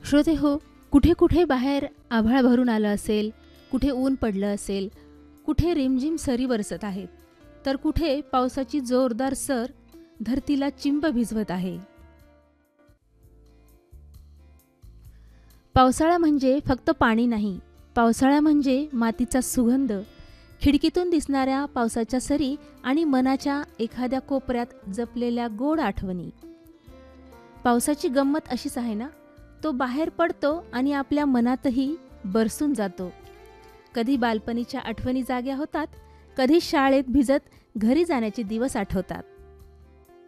श्रोते हो, कुठे कुठे बाहेर आभाळ भरून आलं असेल, कुठे ऊन पडलं असेल, कुठे रिमझिम सरी बरसत आहेत, तर कुठे पावसाची जोरदार सर धरतीला चिंब भिजवत आहे. पावसाळा म्हणजे फक्त पाणी नाही, पावसाळा म्हणजे मातीचा सुगंध, खिडकीतून दिसणाऱ्या पावसाच्या सरी आणि मनाच्या एखाद्या कोपऱ्यात जपलेल्या गोड आठवणी. पावसाची गंमत अशीच आहे ना, तो बाहेर पडतो आणि आपल्या मनातही बरसून जातो. कधी बालपणीच्या आठवणी जाग्या होतात, कधी शाळेत भिजत घरी जाण्याचे दिवस आठवतात.